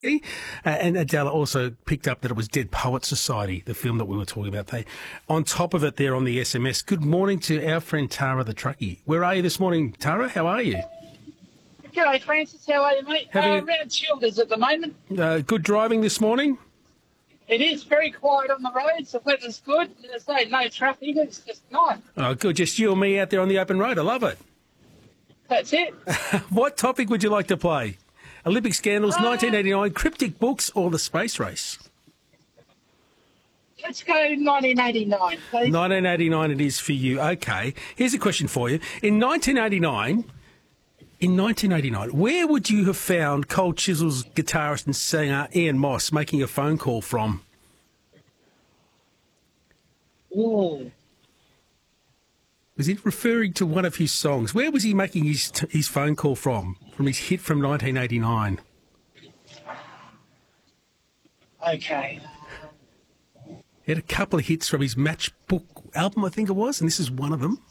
And Adela also picked up that it was Dead Poets Society, the film that we were talking about. On top of it there on the SMS, good morning to our friend Tara the truckie. Where are you this morning, Tara? How are you? G'day, Francis. How are you, mate? Around Childers at the moment. Good driving this morning? It is very quiet on the roads. The weather's good. There's no traffic. It's just nice. Oh, good. Just you and me out there on the open road. I love it. That's it. What topic would you like to play? Olympic scandals, 1989, cryptic books, or the space race? Let's go 1989, please. 1989 it is for you. Okay. Here's a question for you. In 1989, where would you have found Cold Chisel's guitarist and singer Ian Moss making a phone call from? Ooh. Was he referring to one of his songs? Where was he making his phone call from his hit from 1989? Okay. He had a couple of hits from his Matchbook album, I think it was, and this is one of them.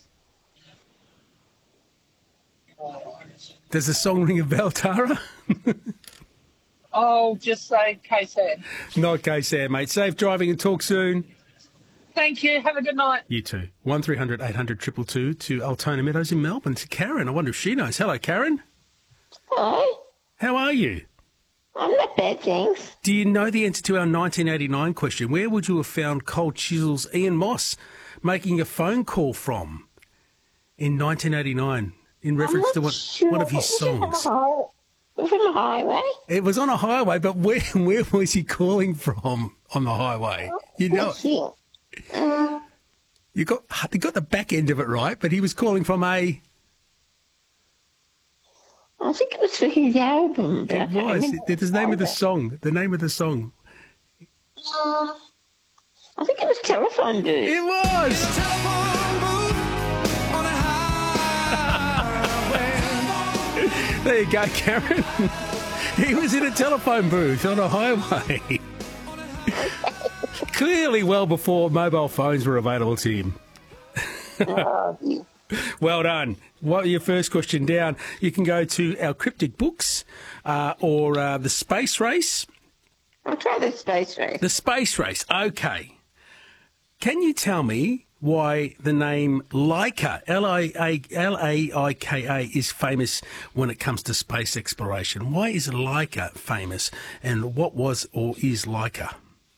Does the song ring a bell, Tara? I'll just say KSAD. Not KSAD, mate. Safe driving and talk soon. Thank you. Have a good night. You too. 1300 800 222 to Altona Meadows in Melbourne. To Karen. I wonder if she knows. Hello, Karen. Hello. How are you? I'm not bad, thanks. Do you know the answer to our 1989 question? Where would you have found Cold Chisel's Ian Moss making a phone call from in 1989 in reference to one of his songs? It was on a highway. It was on a highway, but where was he calling from on the highway? You know, you got the back end of it right, but he was calling from a... I think it was for his album. It was. There's the name of the song. The name of the song. I think it was Telephone Booth. It was. There you go, Karen. He was in a telephone booth on a highway. Clearly well before mobile phones were available to him. Well done. What your first question down? You can go to our cryptic books or the space race. I'll try the space race. The space race. Okay. Can you tell me why the name Laika, Laika, is famous when it comes to space exploration? Why is Laika famous, and what was or is Laika?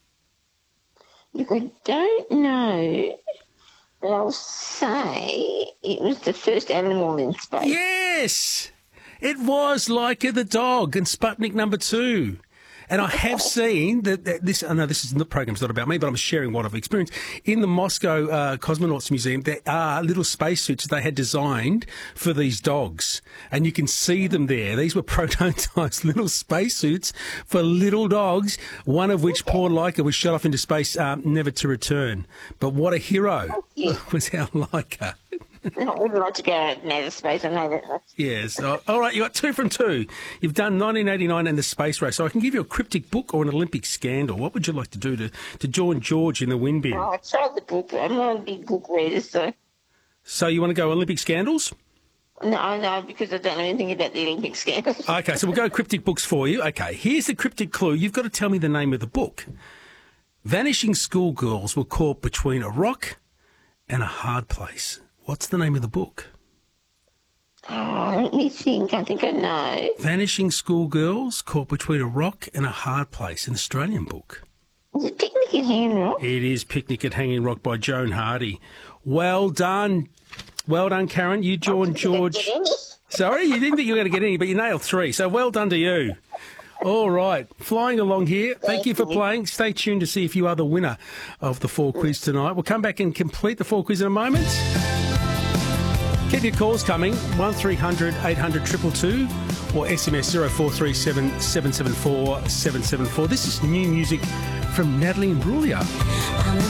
Look, I don't know, but I'll say it was the first animal in space. Yes! It was Laika the dog and Sputnik #2. And I have seen that this. I know this is the program's not about me, but I'm sharing what I've experienced in the Moscow Cosmonauts Museum. There are little spacesuits they had designed for these dogs, and you can see them there. These were prototypes, little spacesuits for little dogs. One of which, poor Laika, was shot off into space, never to return. But what a hero was our Laika. I wouldn't like to go out in outer space, I know that much. Yes. All right, you got 2 from 2. You've done 1989 and the space race. So I can give you a cryptic book or an Olympic scandal. What would you like to do to join George in the win bin? Oh, I tried the book. I'm not a big book reader, so... So you want to go Olympic scandals? No, because I don't know anything about the Olympic scandals. Okay, so we'll go cryptic books for you. Okay, here's the cryptic clue. You've got to tell me the name of the book. Vanishing schoolgirls were caught between a rock and a hard place. What's the name of the book? Oh, let me think. I think I know. Vanishing schoolgirls caught between a rock and a hard place. An Australian book. Is it Picnic at Hanging Rock? It is Picnic at Hanging Rock by Joan Hardy. Well done. Well done, Karen. You joined George. Sorry, you didn't think you were going to get any, but you nailed 3. So well done to you. All right, flying along here. Thank you for playing. Stay tuned to see if you are the winner of the 4 quiz tonight. We'll come back and complete the 4 quiz in a moment. Keep your calls coming, 1300 800 222 or SMS 0437 774 774. This is new music from Natalie Imbruglia.